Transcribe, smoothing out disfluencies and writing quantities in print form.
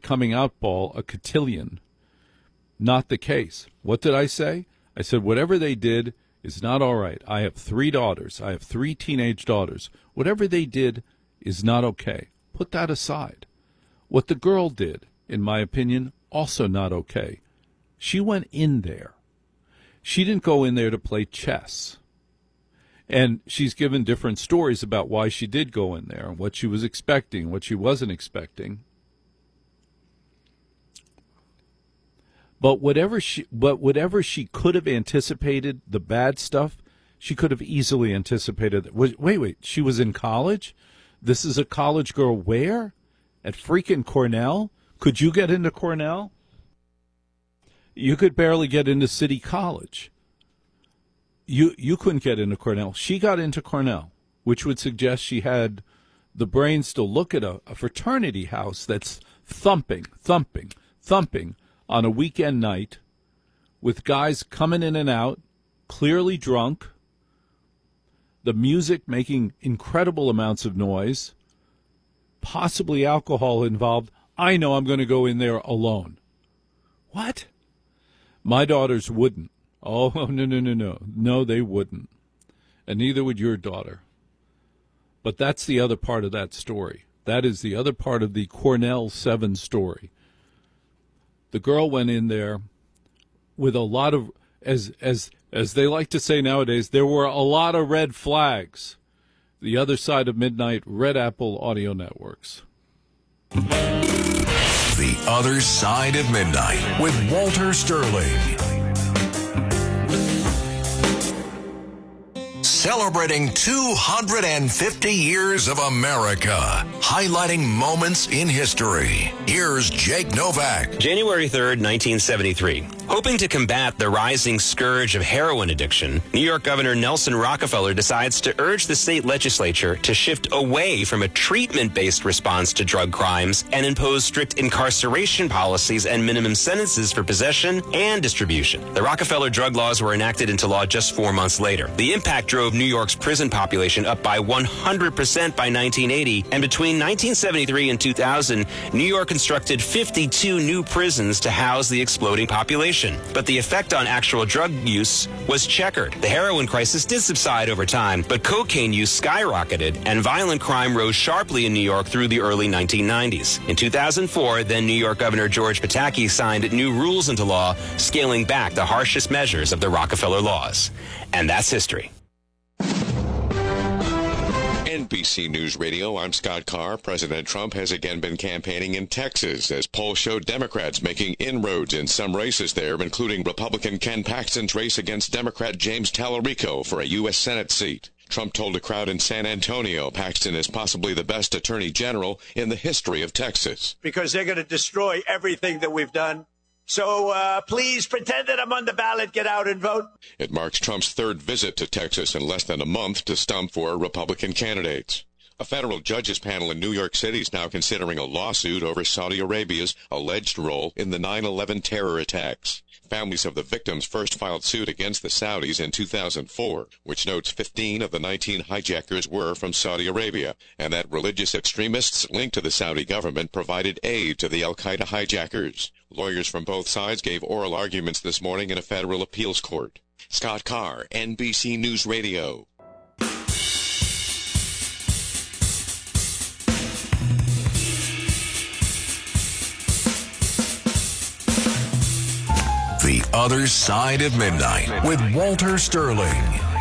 coming out ball a cotillion. Not the case. What did I say? I said, whatever they did is not all right. I have 3 daughters. I have 3 teenage daughters. Whatever they did is not okay. Put that aside. What the girl did, in my opinion, also not okay. She went in there. She didn't go in there to play chess. And she's given different stories about why she did go in there, what she was expecting, what she wasn't expecting. But whatever she could have anticipated, the bad stuff, she could have easily anticipated. Wait, she was in college? This is a college girl where? At freaking Cornell? Could you get into Cornell? You could barely get into City College. You couldn't get into Cornell. She got into Cornell, which would suggest she had the brains to look at a fraternity house that's thumping on a weekend night with guys coming in and out, clearly drunk, the music making incredible amounts of noise, possibly alcohol involved. I know I'm going to go in there alone. What? My daughters wouldn't. Oh, no. No, they wouldn't. And neither would your daughter. But that's the other part of that story. That is the other part of the Cornell 7 story. The girl went in there with a lot of, as they like to say nowadays, there were a lot of red flags. The Other Side of Midnight, Red Apple Audio Networks. The Other Side of Midnight with Walter Sterling. Celebrating 250 years of America, highlighting moments in history. Here's Jake Novak. January 3rd, 1973. Hoping to combat the rising scourge of heroin addiction, New York Governor Nelson Rockefeller decides to urge the state legislature to shift away from a treatment-based response to drug crimes and impose strict incarceration policies and minimum sentences for possession and distribution. The Rockefeller drug laws were enacted into law just 4 months later. The impact drove New York's prison population up by 100% by 1980, and between 1973 and 2000, New York constructed 52 new prisons to house the exploding population. But the effect on actual drug use was checkered. The heroin crisis did subside over time, but cocaine use skyrocketed, and violent crime rose sharply in New York through the early 1990s. In 2004, then New York Governor George Pataki signed new rules into law, scaling back the harshest measures of the Rockefeller laws. And that's history. NBC News Radio, I'm Scott Carr. President Trump has again been campaigning in Texas as polls show Democrats making inroads in some races there, including Republican Ken Paxton's race against Democrat James Tallarico for a U.S. Senate seat. Trump told a crowd in San Antonio Paxton is possibly the best attorney general in the history of Texas. Because they're going to destroy everything that we've done. So please pretend that I'm on the ballot. Get out and vote. It marks Trump's 3rd visit to Texas in less than a month to stump for Republican candidates. A federal judges panel in New York City is now considering a lawsuit over Saudi Arabia's alleged role in the 9/11 terror attacks. Families of the victims first filed suit against the Saudis in 2004, which notes 15 of the 19 hijackers were from Saudi Arabia, and that religious extremists linked to the Saudi government provided aid to the al-Qaeda hijackers. Lawyers from both sides gave oral arguments this morning in a federal appeals court. Scott Carr, NBC News Radio. The Other Side of Midnight with Walter Sterling.